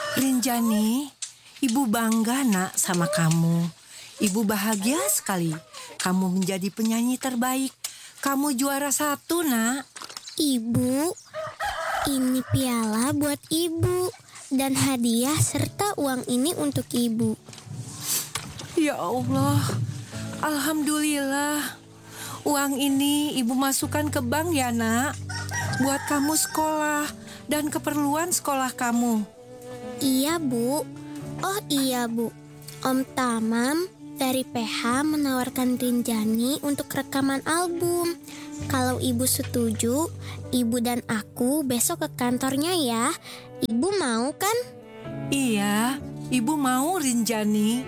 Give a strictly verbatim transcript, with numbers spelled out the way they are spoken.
Rinjani, Ibu bangga nak sama kamu. Ibu bahagia sekali. Kamu menjadi penyanyi terbaik. Kamu juara satu nak. Ibu, ini piala buat ibu. Dan hadiah serta uang ini untuk ibu. Ya Allah, Alhamdulillah. Uang ini ibu masukkan ke bank ya nak. Buat kamu sekolah dan keperluan sekolah kamu. Iya bu. Oh iya bu. Om Tamam dari P H menawarkan Rinjani untuk rekaman album. Kalau ibu setuju, ibu dan aku besok ke kantornya ya. Ibu mau kan? Iya, ibu mau Rinjani.